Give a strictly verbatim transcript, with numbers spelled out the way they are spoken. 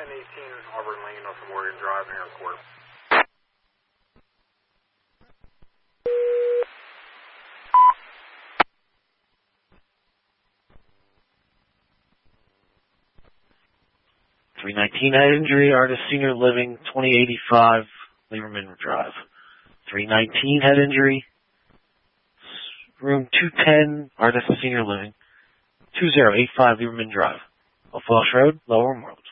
ten eighteen Auburn Lane, North Morgan Drive, Airport. three nineteen head injury, Artist Senior Living, twenty eighty-five Lieberman Drive. three nineteen head injury, room two ten, Artist Senior Living, two zero eight five Lieberman Drive. Oak Walsh Road, Lower Moreland.